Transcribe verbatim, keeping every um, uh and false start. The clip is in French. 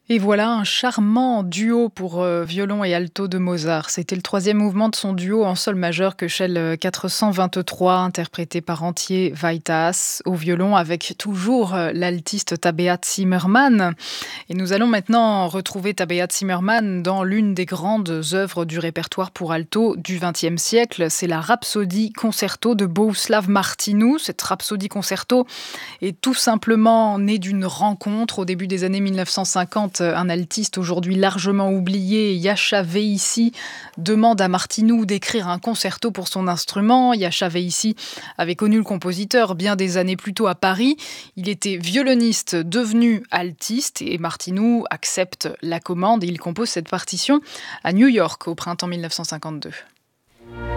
Et voilà un charmant duo pour euh, violon et alto de Mozart. C'était le troisième mouvement de son duo en sol majeur Köchel quatre cent vingt-trois, interprété par Antje Weitaas au violon avec toujours euh, l'altiste Tabea Zimmermann. Et nous allons maintenant retrouver Tabea Zimmermann dans l'une des grandes œuvres du répertoire pour alto du vingtième siècle. C'est la Rhapsodie concerto de Bohuslav Martinu. Cette Rhapsodie concerto est tout simplement née d'une rencontre au début des années mille neuf cent cinquante. Un altiste aujourd'hui largement oublié, Jascha Veissy, demande à Martinu d'écrire un concerto pour son instrument. Jascha Veissy avait connu le compositeur bien des années plus tôt à Paris. Il était violoniste devenu altiste et Martinu accepte la commande et il compose cette partition à New York au printemps mille neuf cent cinquante-deux.